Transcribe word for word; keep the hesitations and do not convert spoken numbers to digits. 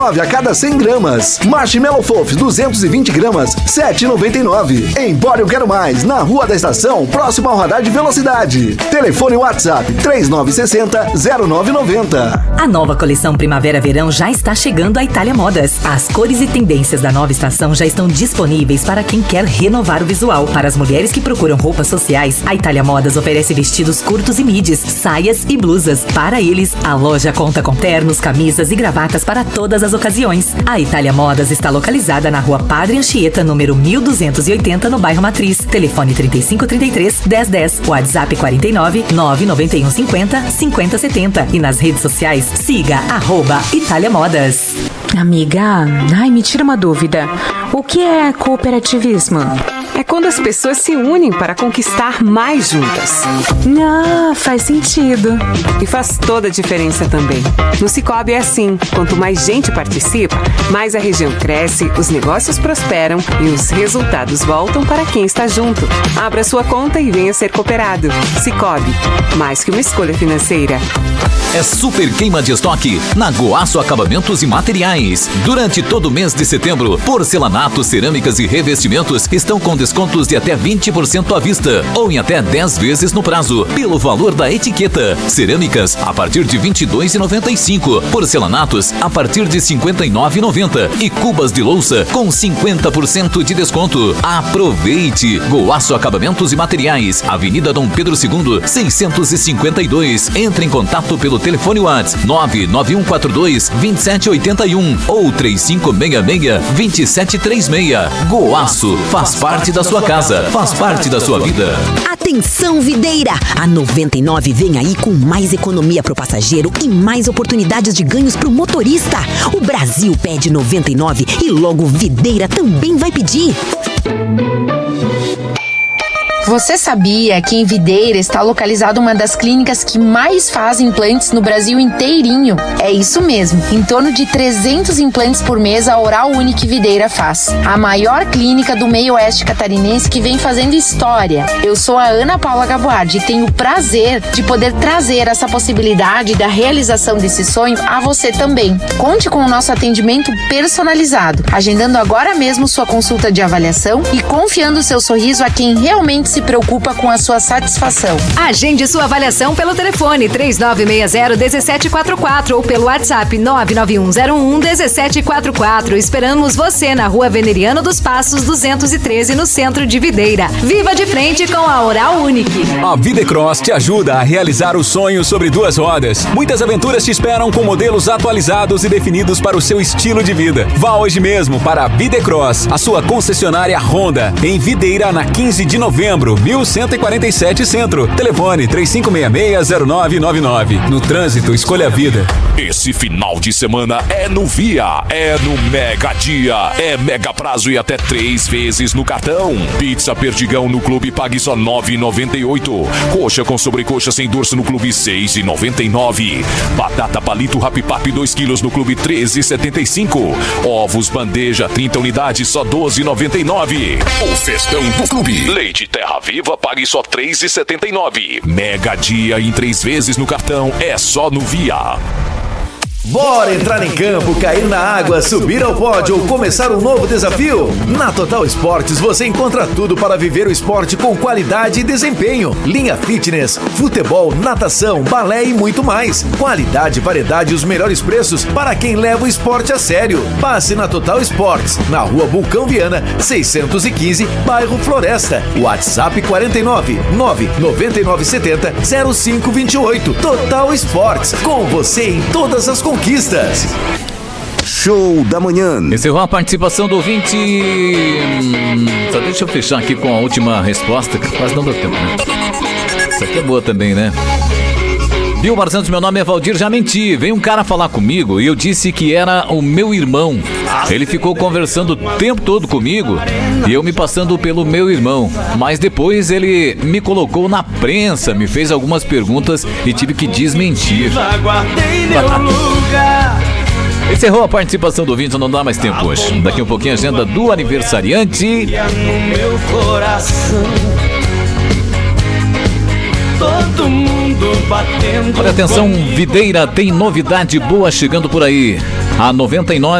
a cada cem gramas. Marshmallow Fofs duzentos e vinte gramas, sete reais e noventa e nove centavos. Empório Quero Mais, na Rua da Estação, próximo ao radar de velocidade. Telefone WhatsApp três nove seis zero, zero nove nove zero. A nova coleção Primavera-Verão já está chegando à Itália Modas. As cores e tendências da nova estação já estão disponíveis para quem quer renovar o visual. Para as mulheres que procuram roupas sociais, a Itália Modas oferece vestidos curtos e midis, saias e blusas. Para eles, a loja conta com ternos, camisas e gravatas para todas as ocasiões. A Itália Modas está localizada na Rua Padre Anchieta, número mil duzentos e oitenta, no bairro Matriz. Telefone trinta e cinco, trinta e três, dez, dez. WhatsApp quarenta e nove, nove nove um cinquenta, cinquenta setenta. E nas redes sociais, siga arroba Itália Modas. Amiga, ai, me tira uma dúvida. O que é cooperativismo? É quando as pessoas se unem para conquistar mais juntas. Ah, faz sentido. E faz toda a diferença também. No Sicoob é assim. Quanto mais gente participa, mais a região cresce, os negócios prosperam e os resultados voltam para quem está junto. Abra sua conta e venha ser cooperado. Sicoob, mais que uma escolha financeira. É super queima de estoque na Goaço Acabamentos e Materiais. Durante todo o mês de setembro, porcelanatos, cerâmicas e revestimentos estão com descontos de até vinte por cento à vista ou em até dez vezes no prazo, pelo valor da etiqueta. Cerâmicas a partir de vinte e dois reais e noventa e cinco centavos, porcelanatos a partir de cinquenta e nove reais e noventa centavos e cubas de louça com cinquenta por cento de desconto. Aproveite! Goaço Acabamentos e Materiais, Avenida Dom Pedro segundo, seiscentos e cinquenta e dois. Entre em contato pelo telefone WhatsApp nove nove um quatro dois, dois sete oito um ou três cinco seis seis, dois sete três seis. Goaço faz parte da sua casa, faz parte da sua vida. Atenção, videira! A noventa e nove vem aí com mais economia pro passageiro e mais oportunidades de ganhos pro motorista. O Brasil pede noventa e nove e logo Videira também vai pedir. Você sabia que em Videira está localizada uma das clínicas que mais fazem implantes no Brasil inteirinho? É isso mesmo, em torno de trezentos implantes por mês a Oral Unique Videira faz. A maior clínica do meio oeste catarinense que vem fazendo história. Eu sou a Ana Paula Gaboardi e tenho o prazer de poder trazer essa possibilidade da realização desse sonho a você também. Conte com o nosso atendimento personalizado, agendando agora mesmo sua consulta de avaliação e confiando seu sorriso a quem realmente se preocupa com a sua satisfação. Agende sua avaliação pelo telefone três nove seis zero, um sete quatro quatro ou pelo WhatsApp nove nove um zero um, um sete quatro quatro. Esperamos você na Rua Veneriano dos Passos duzentos e treze, no centro de Videira. Viva de frente com a Oral Unique. A Videcross te ajuda a realizar o sonho sobre duas rodas. Muitas aventuras te esperam com modelos atualizados e definidos para o seu estilo de vida. Vá hoje mesmo para a Videcross, a sua concessionária Honda, em Videira, na quinze de novembro, mil cento e quarenta e sete Centro. Telefone três cinco seis seis, zero nove nove nove. No trânsito, escolha a vida. Esse final de semana é no Via, é no Mega Dia, é mega prazo e até três vezes no cartão. Pizza Perdigão no Clube pague só nove reais e noventa e oito centavos. Coxa com sobrecoxa sem dorso no Clube seis reais e noventa e nove centavos. Batata palito Rapipap dois quilos no Clube treze reais e setenta e cinco centavos. Ovos bandeja trinta unidades só doze reais e noventa e nove centavos. O festão do Clube. Leite Terra Viva pague só três reais e setenta e nove centavos. Mega Dia em três vezes no cartão é só no Via. Bora entrar em campo, cair na água, subir ao pódio ou começar um novo desafio? Na Total Esportes você encontra tudo para viver o esporte com qualidade e desempenho. Linha fitness, futebol, natação, balé e muito mais. Qualidade, variedade e os melhores preços para quem leva o esporte a sério. Passe na Total Esportes, na Rua Vulcão Viana, seiscentos e quinze, bairro Floresta. WhatsApp quarenta e nove, nove nove nove sete zero, zero cinco dois oito. Total Esportes, com você em todas as conquistas. Show da manhã. Encerrou a participação do ouvinte. Hum, só deixa eu fechar aqui com a última resposta, que quase não deu tempo, né? Essa aqui é boa também, né? Vilmar Santos, meu nome é Valdir, já menti. Veio um cara falar comigo e eu disse que era o meu irmão. Ele ficou conversando o tempo todo comigo e eu me passando pelo meu irmão. Mas depois ele me colocou na prensa, me fez algumas perguntas e tive que desmentir. Encerrou a participação do ouvinte, não dá mais tempo hoje. Daqui um pouquinho a agenda do aniversariante. Todo mundo batendo. Olha, atenção, Videira, tem novidade boa chegando por aí. A noventa e nove